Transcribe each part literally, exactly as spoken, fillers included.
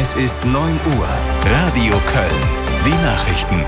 Es ist neun Uhr. Radio Köln. Die Nachrichten.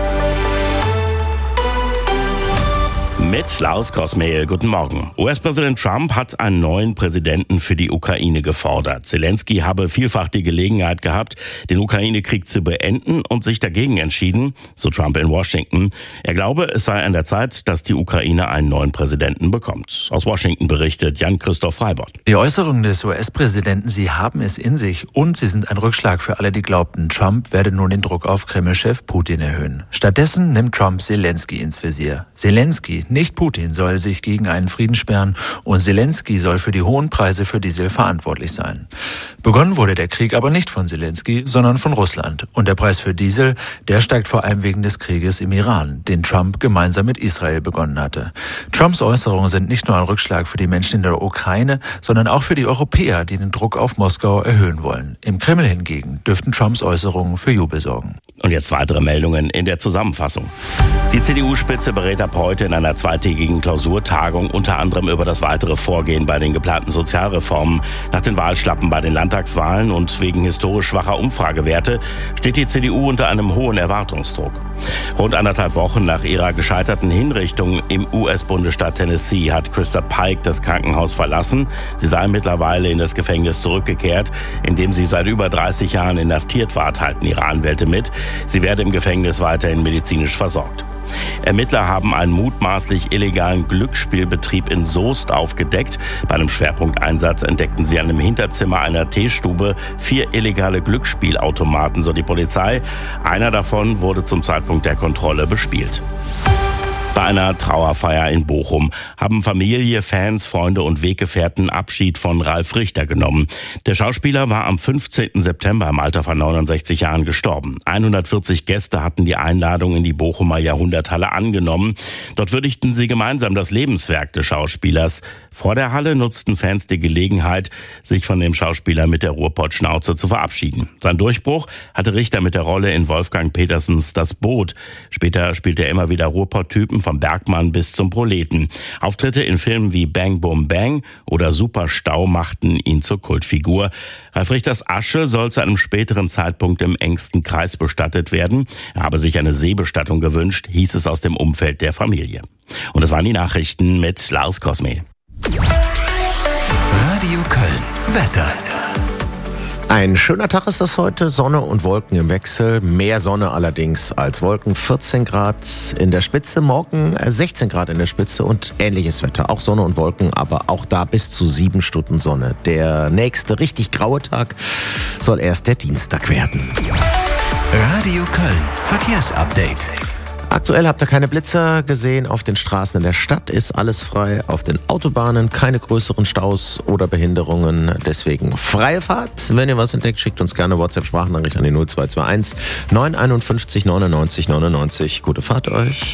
Mit Lars Kosmehl, guten Morgen. U S-Präsident Trump hat einen neuen Präsidenten für die Ukraine gefordert. Zelensky habe vielfach die Gelegenheit gehabt, den Ukraine-Krieg zu beenden und sich dagegen entschieden, so Trump in Washington. Er glaube, es sei an der Zeit, dass die Ukraine einen neuen Präsidenten bekommt. Aus Washington berichtet Jan-Christoph Freibott. Die Äußerungen des U S-Präsidenten, sie haben es in sich und sie sind ein Rückschlag für alle, die glaubten, Trump werde nun den Druck auf Kreml-Chef Putin erhöhen. Stattdessen nimmt Trump Zelensky ins Visier. Zelensky, nicht Putin, soll sich gegen einen Frieden sperren und Zelensky soll für die hohen Preise für Diesel verantwortlich sein. Begonnen wurde der Krieg aber nicht von Zelensky, sondern von Russland. Und der Preis für Diesel, der steigt vor allem wegen des Krieges im Iran, den Trump gemeinsam mit Israel begonnen hatte. Trumps Äußerungen sind nicht nur ein Rückschlag für die Menschen in der Ukraine, sondern auch für die Europäer, die den Druck auf Moskau erhöhen wollen. Im Kreml hingegen dürften Trumps Äußerungen für Jubel sorgen. Und jetzt weitere Meldungen in der Zusammenfassung. Die C D U-Spitze berät ab heute in einer zweitägigen Klausurtagung unter anderem über das weitere Vorgehen bei den geplanten Sozialreformen. Nach den Wahlschlappen bei den Landtagswahlen und wegen historisch schwacher Umfragewerte steht die C D U unter einem hohen Erwartungsdruck. Rund anderthalb Wochen nach ihrer gescheiterten Hinrichtung im U S-Bundesstaat Tennessee hat Krista Pike das Krankenhaus verlassen. Sie sei mittlerweile in das Gefängnis zurückgekehrt, in dem sie seit über dreißig Jahren inhaftiert war, teilten ihre Anwälte mit. Sie werde im Gefängnis weiterhin medizinisch versorgt. Ermittler haben einen mutmaßlich illegalen Glücksspielbetrieb in Soest aufgedeckt. Bei einem Schwerpunkteinsatz entdeckten sie an einem Hinterzimmer einer Teestube vier illegale Glücksspielautomaten, so die Polizei. Einer davon wurde zum Zeitpunkt der Kontrolle bespielt. Bei einer Trauerfeier in Bochum haben Familie, Fans, Freunde und Weggefährten Abschied von Ralf Richter genommen. Der Schauspieler war am fünfzehnten September im Alter von neunundsechzig Jahren gestorben. hundertvierzig Gäste hatten die Einladung in die Bochumer Jahrhunderthalle angenommen. Dort würdigten sie gemeinsam das Lebenswerk des Schauspielers. Vor der Halle nutzten Fans die Gelegenheit, sich von dem Schauspieler mit der Ruhrpott-Schnauze zu verabschieden. Sein Durchbruch hatte Richter mit der Rolle in Wolfgang Petersens Das Boot. Später spielte er immer wieder Ruhrpott-Typen vom Bergmann bis zum Proleten. Auftritte in Filmen wie Bang Boom Bang oder Superstau machten ihn zur Kultfigur. Ralf Richters Asche soll zu einem späteren Zeitpunkt im engsten Kreis bestattet werden. Er habe sich eine Seebestattung gewünscht, hieß es aus dem Umfeld der Familie. Und das waren die Nachrichten mit Lars Kosmehl. Radio Köln. Wetter. Ein schöner Tag ist das heute, Sonne und Wolken im Wechsel, mehr Sonne allerdings als Wolken, vierzehn Grad in der Spitze, morgen sechzehn Grad in der Spitze und ähnliches Wetter, auch Sonne und Wolken, aber auch da bis zu sieben Stunden Sonne. Der nächste richtig graue Tag soll erst der Dienstag werden. Radio Köln. Verkehrsupdate. Aktuell habt ihr keine Blitzer gesehen. Auf den Straßen in der Stadt ist alles frei. Auf den Autobahnen keine größeren Staus oder Behinderungen. Deswegen freie Fahrt. Wenn ihr was entdeckt, schickt uns gerne WhatsApp-Sprachnachricht an die null zwei zwei eins neun fünf eins neunundneunzig neunundneunzig. Gute Fahrt euch.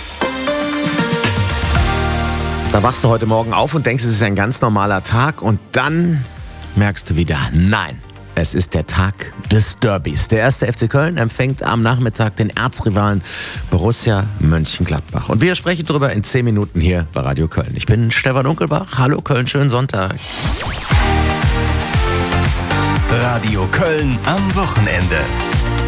Da wachst du heute Morgen auf und denkst, es ist ein ganz normaler Tag. Und dann merkst du wieder, nein. Es ist der Tag des Derbys. Der erste F C Köln empfängt am Nachmittag den Erzrivalen Borussia Mönchengladbach. Und wir sprechen darüber in zehn Minuten hier bei Radio Köln. Ich bin Stefan Unkelbach. Hallo Köln, schönen Sonntag. Radio Köln am Wochenende.